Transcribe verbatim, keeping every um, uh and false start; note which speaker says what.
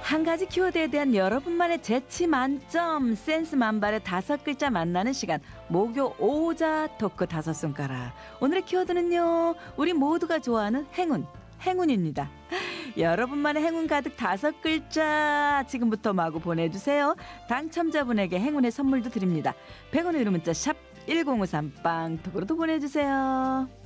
Speaker 1: 한 가지 키워드에 대한 여러분만의 재치 만점, 센스 만발의 다섯 글자 만나는 시간. 목요 오자 토크 다섯 손가락. 오늘의 키워드는요, 우리 모두가 좋아하는 행운, 행운입니다. 여러분만의 행운 가득 다섯 글자 지금부터 마구 보내주세요. 당첨자분에게 행운의 선물도 드립니다. 백 원의 유료 문자 샵 일공오삼 빵톡으로도 보내주세요.